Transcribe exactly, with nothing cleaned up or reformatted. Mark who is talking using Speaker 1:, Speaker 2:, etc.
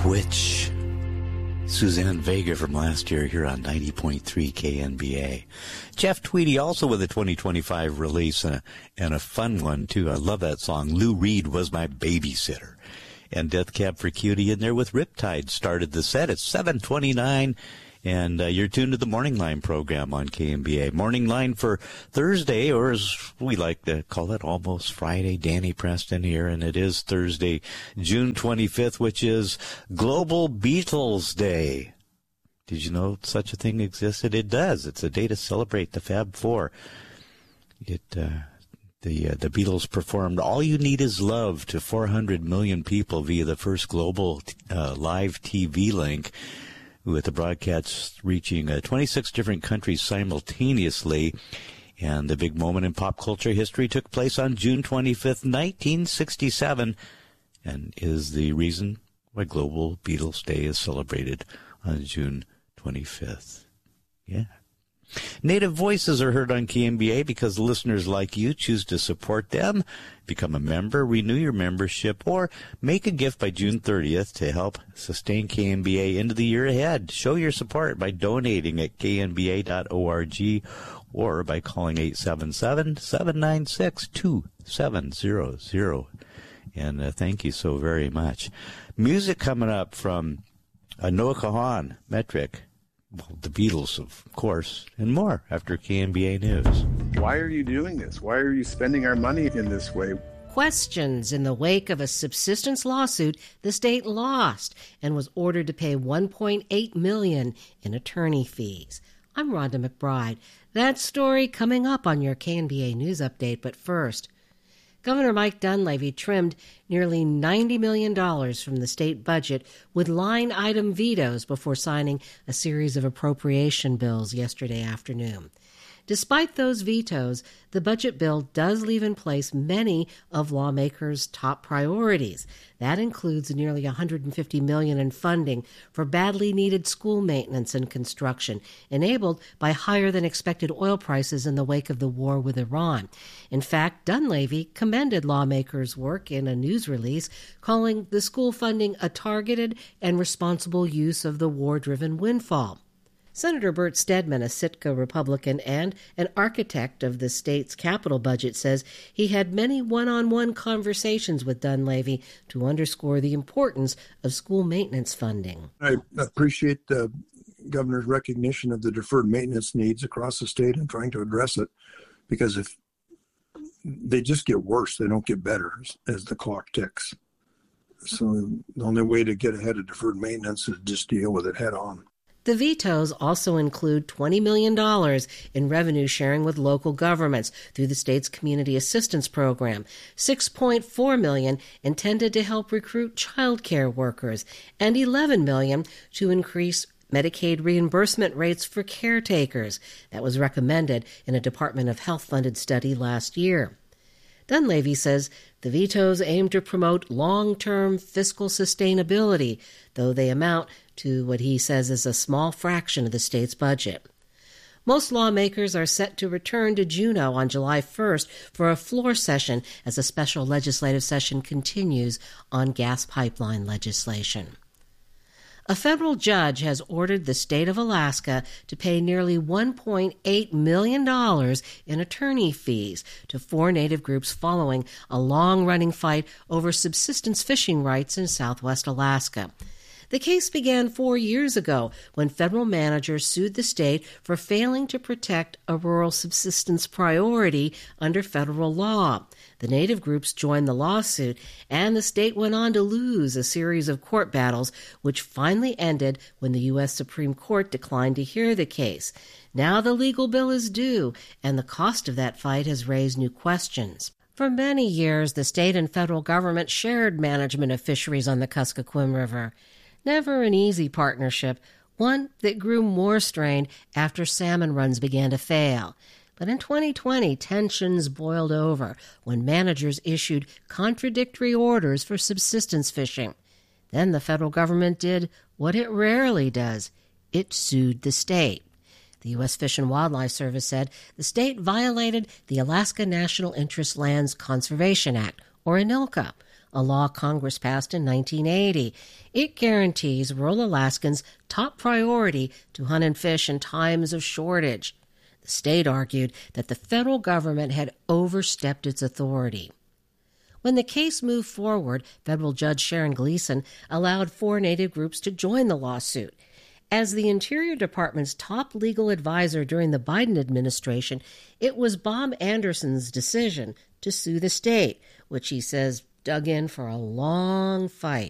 Speaker 1: Witch. Suzanne Vega from last year here on ninety point three K N B A. Jeff Tweedy also with a twenty twenty-five release and a, and a fun one, too. I love that song. Lou Reed Was My Babysitter. And Death Cab for Cutie in there with Riptide started the set at seven twenty-nine. And uh, you're tuned to the Morning Line program on K N B A. Morning Line for Thursday, or as we like to call it, almost Friday. Danny Preston here, and it is Thursday, June twenty-fifth, which is Global Beatles Day. Did you know such a thing existed? It does. It's a day to celebrate the Fab Four. It uh, the uh, the Beatles performed "All You Need Is Love" to four hundred million people via the first global uh, live T V link, with the broadcasts reaching uh, twenty-six different countries simultaneously. And the big moment in pop culture history took place on June twenty-fifth, nineteen sixty-seven, and is the reason why Global Beatles Day is celebrated on June twenty-fifth. Yeah. Native voices are heard on K N B A because listeners like you choose to support them. Become a member, renew your membership, or make a gift by June thirtieth to help sustain K N B A into the year ahead. Show your support by donating at k n b a dot org or by calling eight seven seven, seven nine six, two seven zero zero. And uh, thank you so very much. Music coming up from uh, Noah Kahan, Metric, well, the Beatles, of course, and more after K N B A News.
Speaker 2: Why are you doing this? Why are you spending our money in this way?
Speaker 3: Questions in the wake of a subsistence lawsuit the state lost and was ordered to pay one point eight million dollars in attorney fees. I'm Rhonda McBride. That story coming up on your K N B A News Update, but first, Governor Mike Dunleavy trimmed nearly ninety million dollars from the state budget with line-item vetoes before signing a series of appropriation bills yesterday afternoon. Despite those vetoes, the budget bill does leave in place many of lawmakers' top priorities. That includes nearly one hundred fifty million dollars in funding for badly needed school maintenance and construction, enabled by higher-than-expected oil prices in the wake of the war with Iran. In fact, Dunleavy commended lawmakers' work in a news release, calling the school funding a targeted and responsible use of the war-driven windfall. Senator Bert Stedman, a Sitka Republican and an architect of the state's capital budget, says he had many one-on-one conversations with Dunleavy to underscore the importance of school maintenance funding.
Speaker 4: I appreciate the governor's recognition of the deferred maintenance needs across the state and trying to address it, because if they just get worse, they don't get better as the clock ticks. So the only way to get ahead of deferred maintenance is just deal with it head on.
Speaker 3: The vetoes also include twenty million dollars in revenue sharing with local governments through the state's Community Assistance Program, six point four million dollars intended to help recruit child care workers, and eleven million dollars to increase Medicaid reimbursement rates for caretakers. That was recommended in a Department of Health-funded study last year. Dunleavy says the vetoes aim to promote long-term fiscal sustainability, though they amount to what he says is a small fraction of the state's budget. Most lawmakers are set to return to Juneau on July first for a floor session as a special legislative session continues on gas pipeline legislation. A federal judge has ordered the state of Alaska to pay nearly one point eight million dollars in attorney fees to four Native groups following a long-running fight over subsistence fishing rights in southwest Alaska. The case began four years ago when federal managers sued the state for failing to protect a rural subsistence priority under federal law. The Native groups joined the lawsuit, and the state went on to lose a series of court battles, which finally ended when the U S Supreme Court declined to hear the case. Now the legal bill is due, and the cost of that fight has raised new questions. For many years, the state and federal government shared management of fisheries on the Kuskokwim River. Never an easy partnership, one that grew more strained after salmon runs began to fail. But in twenty twenty, tensions boiled over when managers issued contradictory orders for subsistence fishing. Then the federal government did what it rarely does. It sued the state. The U S Fish and Wildlife Service said the state violated the Alaska National Interest Lands Conservation Act, or ANILCA, a law Congress passed in nineteen eighty. It guarantees rural Alaskans top priority to hunt and fish in times of shortage. The state argued that the federal government had overstepped its authority. When the case moved forward, federal Judge Sharon Gleason allowed four Native groups to join the lawsuit. As the Interior Department's top legal advisor during the Biden administration, it was Bob Anderson's decision to sue the state, which he says dug in for a long fight.